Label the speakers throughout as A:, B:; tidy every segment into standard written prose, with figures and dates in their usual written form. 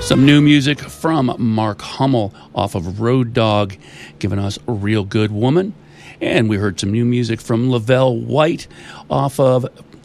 A: Some new music from Mark Hummel off of Road Dogg, giving us a Real Good Woman. And we heard some new music from Lavelle White off of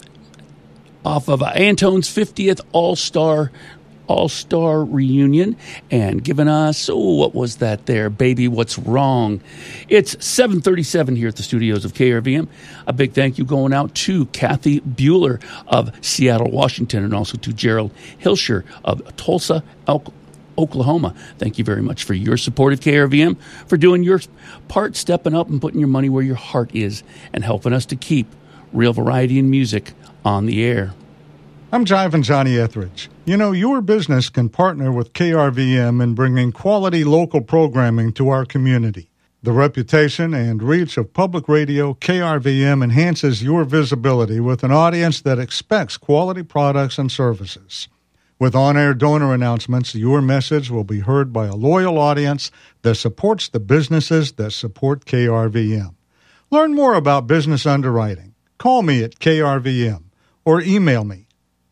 A: Antone's 50th All-Star Reunion, and giving us, what was that there? Baby, What's Wrong? It's 7:37 here at the studios of KRVM. A big thank you going out to Kathy Bueller of Seattle, Washington, and also to Gerald Hilscher of Tulsa, Oklahoma. Thank you very much for your support of KRVM, for doing your part, stepping up and putting your money where your heart is, and helping us to keep real variety in music on the air.
B: I'm Jive Johnny Etheridge. You know, your business can partner with KRVM in bringing quality local programming to our community. The reputation and reach of public radio, KRVM enhances your visibility with an audience that expects quality products and services. With on-air donor announcements, your message will be heard by a loyal audience that supports the businesses that support KRVM. Learn more about business underwriting. Call me at KRVM or email me,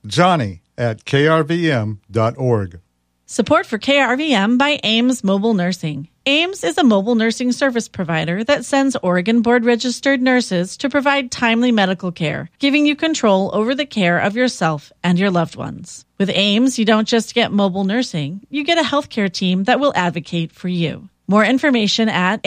B: johnny@krvm.org.
C: Support for KRVM by Ames Mobile Nursing. Ames is a mobile nursing service provider that sends Oregon board-registered nurses to provide timely medical care, giving you control over the care of yourself and your loved ones. With Ames, you don't just get mobile nursing, you get a healthcare team that will advocate for you. More information at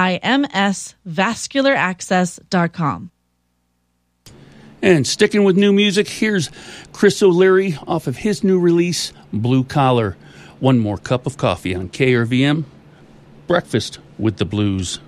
C: aimsvascularaccess.com.
A: And sticking with new music, here's Chris O'Leary off of his new release, Blue Collar. One more cup of coffee on KRVM. Breakfast with the Blues.